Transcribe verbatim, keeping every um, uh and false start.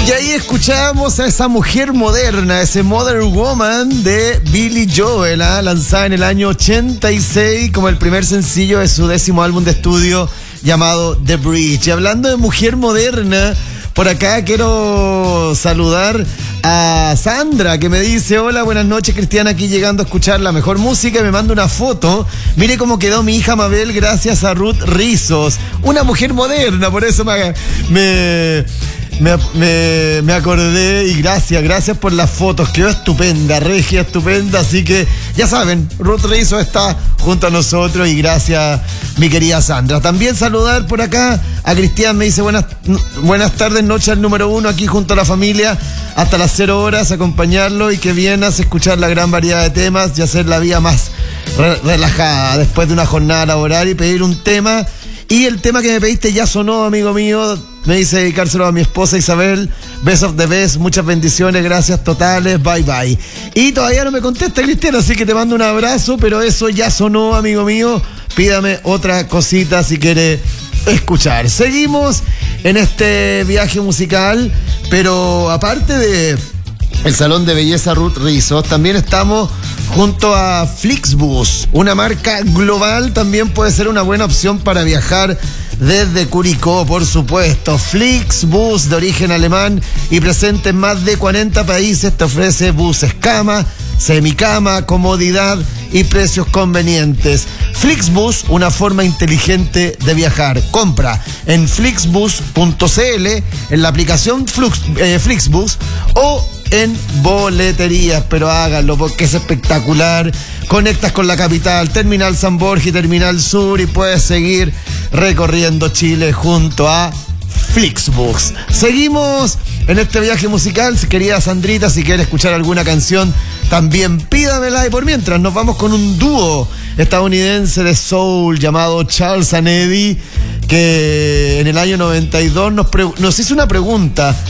Y ahí escuchamos a esa mujer moderna, ese Modern Woman de Billy Joel, ¿eh? lanzada en el año ochenta y seis como el primer sencillo de su décimo álbum de estudio llamado The Bridge. Y hablando de mujer moderna, por acá quiero saludar a Sandra, que me dice: hola, buenas noches, Cristiana, aquí llegando a escuchar la mejor música, y me manda una foto. Mire cómo quedó mi hija Mabel gracias a Ruth Rizos, una mujer moderna, por eso me... me Me, me, me acordé, y gracias, gracias por las fotos, quedó estupenda, regia, estupenda, así que ya saben, Ruth Rizzo está junto a nosotros, y gracias, mi querida Sandra. También saludar por acá a Cristian, me dice: buenas, buenas tardes, noche al número uno, aquí junto a la familia, hasta las cero horas, acompañarlo, y que vienes a escuchar la gran variedad de temas y hacer la vida más re- relajada después de una jornada laboral, y pedir un tema. Y el tema que me pediste ya sonó, amigo mío. Me dice dedicárselo a mi esposa Isabel. Best of the best, muchas bendiciones, gracias totales, bye bye. Y todavía no me contesta Cristiano, así que te mando un abrazo, pero eso ya sonó, amigo mío. Pídame otra cosita si quiere escuchar. Seguimos en este viaje musical, pero aparte de el Salón de Belleza Ruth Rizos, también estamos junto a Flixbus, una marca global. También puede ser una buena opción para viajar desde Curicó, por supuesto. Flixbus, de origen alemán y presente en más de cuarenta países, te ofrece buses cama, semicama, comodidad y precios convenientes. Flixbus, una forma inteligente de viajar. Compra en flixbus punto c l, en la aplicación Flux, eh, Flixbus, o en boleterías, pero háganlo porque es espectacular. Conectas con la capital, Terminal San Borja y Terminal Sur, y puedes seguir recorriendo Chile junto a Flixbus. Seguimos en este viaje musical. Querida Sandrita, si quiere escuchar alguna canción, también pídamela. Y por mientras nos vamos con un dúo estadounidense de soul llamado Charles and Eddie, que en el año noventa y dos nos, pre- nos hizo una pregunta: